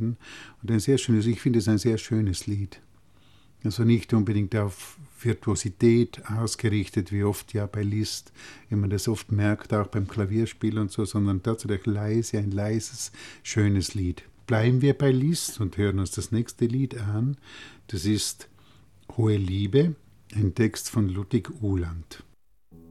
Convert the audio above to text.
werden. Und ich finde es ein sehr schönes Lied. Also nicht unbedingt auf Virtuosität ausgerichtet, wie oft ja bei Liszt, wie man das oft merkt, auch beim Klavierspiel und so, sondern tatsächlich ein leises, schönes Lied. Bleiben wir bei Liszt und hören uns das nächste Lied an. Das ist Hohe Liebe, ein Text von Ludwig Uhland.